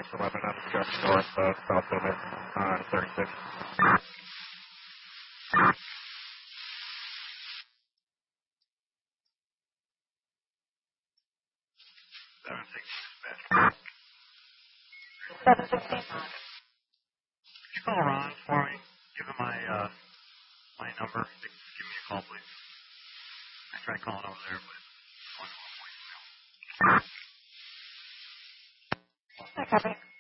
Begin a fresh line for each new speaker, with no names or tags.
11 on just north of South Limit on 36.
Could you call Ron for me? Give him my number. Just give me a call, please. I tried calling over there, but it went to a voicemail.
I copy.